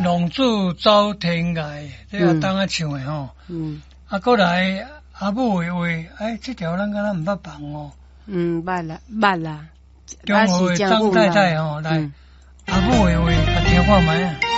龙珠走天涯，这个当啊唱的吼。过来阿母的话，这条咱敢若毋捌放哦。 捌啦。 中华的张太太吼来，阿母的话，听看卖啊。